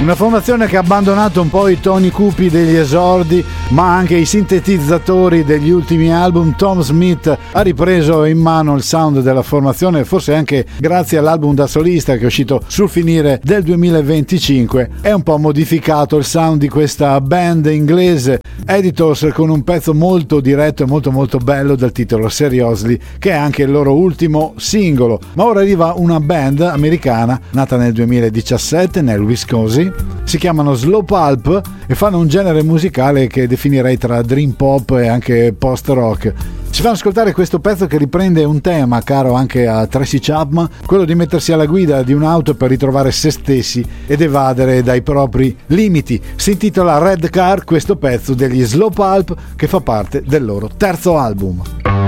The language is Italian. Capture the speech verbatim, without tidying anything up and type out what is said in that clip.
Una formazione che ha abbandonato un po' i toni cupi degli esordi, ma anche i sintetizzatori degli ultimi album. Tom Smith ha ripreso in mano il sound della formazione, forse anche grazie all'album da solista che è uscito sul finire del duemilaventicinque. È un po' modificato il sound di questa band inglese, Editors, con un pezzo molto diretto e molto molto bello dal titolo Seriously, che è anche il loro ultimo singolo. Ma ora arriva una band americana nata nel duemiladiciassette nel Wisconsin. Si chiamano Slow Pulp e fanno un genere musicale che definirei tra dream pop e anche post rock. Ci fanno ascoltare questo pezzo che riprende un tema caro anche a Tracy Chapman, quello di mettersi alla guida di un'auto per ritrovare se stessi ed evadere dai propri limiti. Si intitola Red Car, questo pezzo degli Slow Pulp, che fa parte del loro terzo album.